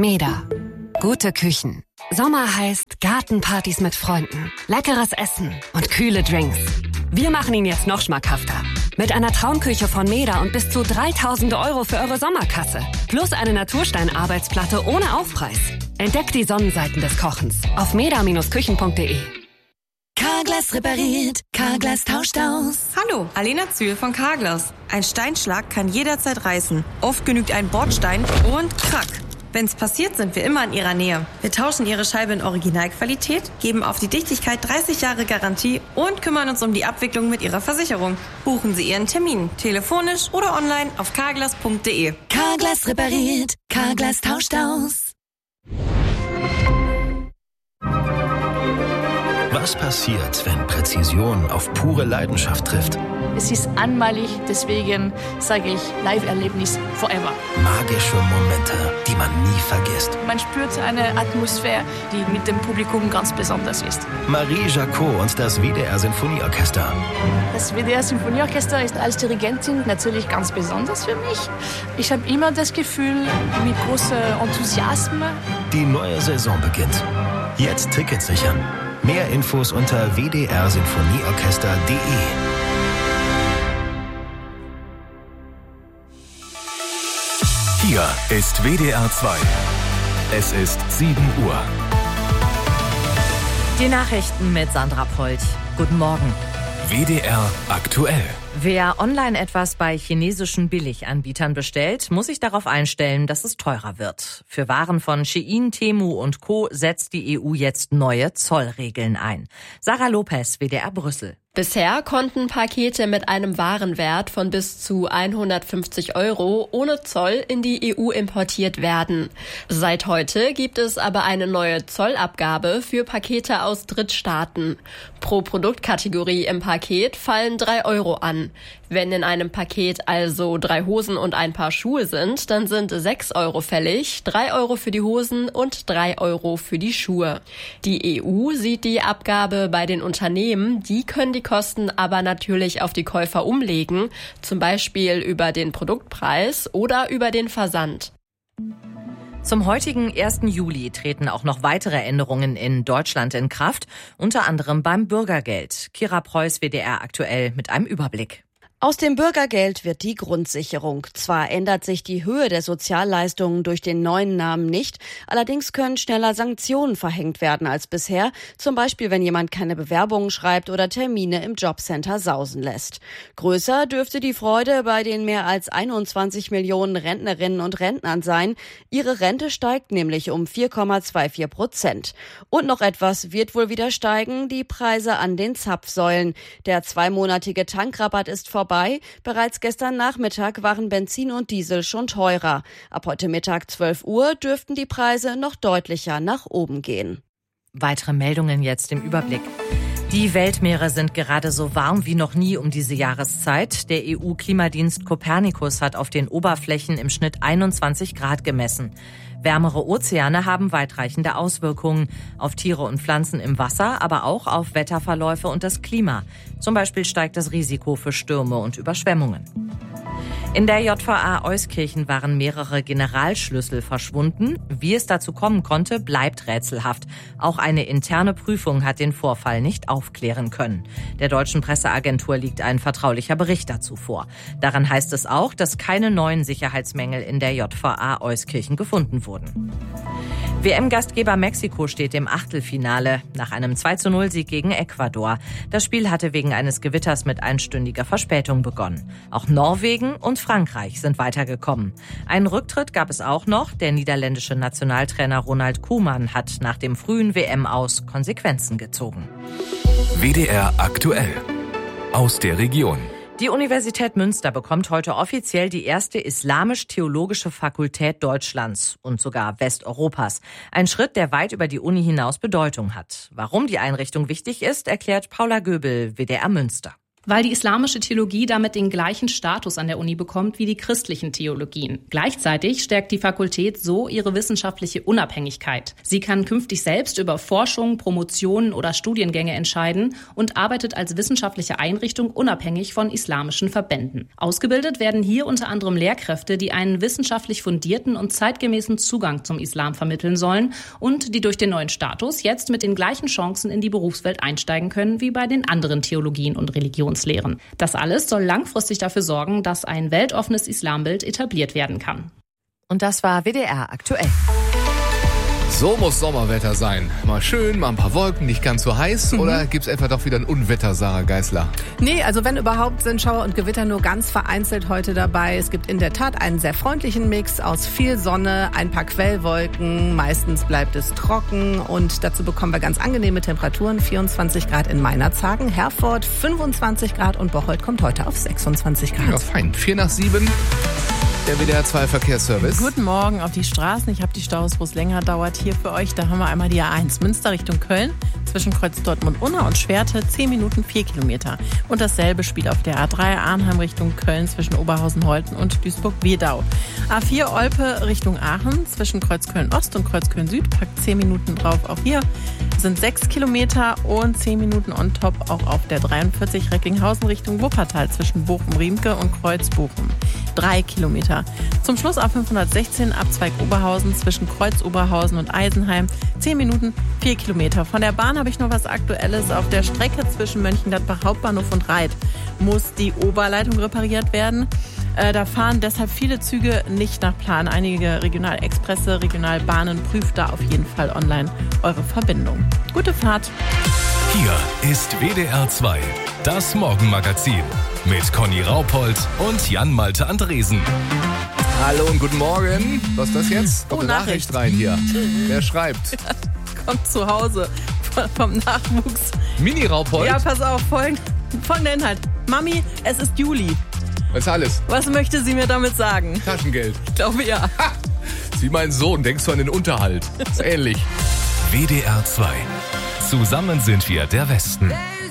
Meda. Gute Küchen. Sommer heißt Gartenpartys mit Freunden, leckeres Essen und kühle Drinks. Wir machen ihn jetzt noch schmackhafter. Mit einer Traumküche von Meda und bis zu 3.000 € für eure Sommerkasse. Plus eine Naturstein-Arbeitsplatte ohne Aufpreis. Entdeckt die Sonnenseiten des Kochens auf meda-küchen.de. Carglass repariert, Carglass tauscht aus. Hallo, Alena Zühl von Carglass. Ein Steinschlag kann jederzeit reißen. Oft genügt ein Bordstein und krack. Wenn's passiert, sind wir immer in Ihrer Nähe. Wir tauschen Ihre Scheibe in Originalqualität, geben auf die Dichtigkeit 30 Jahre Garantie und kümmern uns um die Abwicklung mit Ihrer Versicherung. Buchen Sie Ihren Termin, telefonisch oder online auf carglass.de. Carglass repariert, Carglass tauscht aus. Was passiert, wenn Präzision auf pure Leidenschaft trifft? Es ist einmalig, deswegen sage ich Live-Erlebnis forever. Magische Momente, die man nie vergisst. Man spürt eine Atmosphäre, die mit dem Publikum ganz besonders ist. Marie Jacot und das WDR Sinfonieorchester. Das WDR Sinfonieorchester ist als Dirigentin natürlich ganz besonders für mich. Ich habe immer das Gefühl, mit großem Enthusiasmus. Die neue Saison beginnt. Jetzt Tickets sichern. Mehr Infos unter wdrsinfonieorchester.de. Hier ist WDR 2. Es ist 7 Uhr. Die Nachrichten mit Sandra Polt. Guten Morgen. WDR aktuell. Wer online etwas bei chinesischen Billiganbietern bestellt, muss sich darauf einstellen, dass es teurer wird. Für Waren von Shein, Temu und Co. setzt die EU jetzt neue Zollregeln ein. Sarah Lopez, WDR Brüssel. Bisher konnten Pakete mit einem Warenwert von bis zu 150 € ohne Zoll in die EU importiert werden. Seit heute gibt es aber eine neue Zollabgabe für Pakete aus Drittstaaten. Pro Produktkategorie im Paket fallen 3 € an. Wenn in einem Paket also 3 Hosen und ein Paar Schuhe sind, dann sind 6 € fällig, 3 € für die Hosen und 3 € für die Schuhe. Die EU sieht die Abgabe bei den Unternehmen, die können die Kosten aber natürlich auf die Käufer umlegen, zum Beispiel über den Produktpreis oder über den Versand. Zum heutigen 1. Juli treten auch noch weitere Änderungen in Deutschland in Kraft, unter anderem beim Bürgergeld. Kira Preuß, WDR aktuell mit einem Überblick. Aus dem Bürgergeld wird die Grundsicherung. Zwar ändert sich die Höhe der Sozialleistungen durch den neuen Namen nicht, allerdings können schneller Sanktionen verhängt werden als bisher, zum Beispiel wenn jemand keine Bewerbungen schreibt oder Termine im Jobcenter sausen lässt. Größer dürfte die Freude bei den mehr als 21 Millionen Rentnerinnen und Rentnern sein. Ihre Rente steigt nämlich um 4,24%. Und noch etwas wird wohl wieder steigen, die Preise an den Zapfsäulen. Der 2-monatige Tankrabatt ist vorbei. Bereits gestern Nachmittag waren Benzin und Diesel schon teurer. Ab heute Mittag 12 Uhr dürften die Preise noch deutlicher nach oben gehen. Weitere Meldungen jetzt im Überblick. Die Weltmeere sind gerade so warm wie noch nie um diese Jahreszeit. Der EU-Klimadienst Copernicus hat auf den Oberflächen im Schnitt 21 Grad gemessen. Wärmere Ozeane haben weitreichende Auswirkungen auf Tiere und Pflanzen im Wasser, aber auch auf Wetterverläufe und das Klima. Zum Beispiel steigt das Risiko für Stürme und Überschwemmungen. In der JVA Euskirchen waren mehrere Generalschlüssel verschwunden. Wie es dazu kommen konnte, bleibt rätselhaft. Auch eine interne Prüfung hat den Vorfall nicht aufklären können. Der deutschen Presseagentur liegt ein vertraulicher Bericht dazu vor. Daran heißt es auch, dass keine neuen Sicherheitsmängel in der JVA Euskirchen gefunden wurden. WM-Gastgeber Mexiko steht im Achtelfinale nach einem 2:0-Sieg gegen Ecuador. Das Spiel hatte wegen eines Gewitters mit einstündiger Verspätung begonnen. Auch Norwegen und Frankreich sind weitergekommen. Einen Rücktritt gab es auch noch. Der niederländische Nationaltrainer Ronald Koeman hat nach dem frühen WM-Aus Konsequenzen gezogen. WDR aktuell. Aus der Region. Die Universität Münster bekommt heute offiziell die erste islamisch-theologische Fakultät Deutschlands und sogar Westeuropas. Ein Schritt, der weit über die Uni hinaus Bedeutung hat. Warum die Einrichtung wichtig ist, erklärt Paula Göbel, WDR Münster. Weil die islamische Theologie damit den gleichen Status an der Uni bekommt wie die christlichen Theologien. Gleichzeitig stärkt die Fakultät so ihre wissenschaftliche Unabhängigkeit. Sie kann künftig selbst über Forschung, Promotionen oder Studiengänge entscheiden und arbeitet als wissenschaftliche Einrichtung unabhängig von islamischen Verbänden. Ausgebildet werden hier unter anderem Lehrkräfte, die einen wissenschaftlich fundierten und zeitgemäßen Zugang zum Islam vermitteln sollen und die durch den neuen Status jetzt mit den gleichen Chancen in die Berufswelt einsteigen können wie bei den anderen Theologien und Religionslehren. Das alles soll langfristig dafür sorgen, dass ein weltoffenes Islambild etabliert werden kann. Und das war WDR aktuell. So muss Sommerwetter sein. Mal schön, mal ein paar Wolken, nicht ganz so heiß. Oder gibt's etwa doch wieder ein Unwetter, Sarah Geisler? Nee, also wenn überhaupt, sind Schauer und Gewitter nur ganz vereinzelt heute dabei. Es gibt in der Tat einen sehr freundlichen Mix aus viel Sonne, ein paar Quellwolken. Meistens bleibt es trocken und dazu bekommen wir ganz angenehme Temperaturen. 24 Grad in Meinerzhagen, Herford 25 Grad und Bocholt kommt heute auf 26 Grad. Ja, fein. 6:45. Der WDR 2 Verkehrsservice. Guten Morgen auf die Straßen. Ich habe die Staus, wo es länger dauert, hier für euch. Da haben wir einmal die A1 Münster Richtung Köln. Zwischen Kreuz Dortmund-Unna und Schwerte 10 Minuten 4 Kilometer. Und dasselbe spielt auf der A3 Arnheim Richtung Köln zwischen Oberhausen-Holten und Duisburg-Wedau. A4 Olpe Richtung Aachen zwischen Kreuzköln-Ost und Kreuzköln-Süd packt 10 Minuten drauf. Auch hier sind 6 Kilometer und 10 Minuten on top auch auf der 43 Recklinghausen Richtung Wuppertal zwischen Bochum-Riemke und Kreuz-Bochum. 3 Kilometer. Zum Schluss auf 516 Abzweig Oberhausen zwischen Kreuz Oberhausen und Eisenheim. 10 Minuten, 4 Kilometer. Von der Bahn habe ich noch was Aktuelles. Auf der Strecke zwischen Mönchengladbach Hauptbahnhof und Reit muss die Oberleitung repariert werden. Da fahren deshalb viele Züge nicht nach Plan. Einige Regionalexpresse, Regionalbahnen prüft da auf jeden Fall online eure Verbindung. Gute Fahrt. Hier ist WDR 2, das Morgenmagazin mit Conny Raupold und Jan-Malte Andresen. Hallo und guten Morgen. Was ist das jetzt? Kommt eine Nachricht rein hier. Wer schreibt? Kommt zu Hause vom Nachwuchs. Mini-Raupold? Ja, pass auf, folgender Inhalt. Mami, es ist Juli. Das ist alles. Was möchte sie mir damit sagen? Taschengeld. Ich glaube ja. Ha! Sie mein Sohn, denkst du an den Unterhalt? Ist ähnlich. WDR 2. Zusammen sind wir der Westen.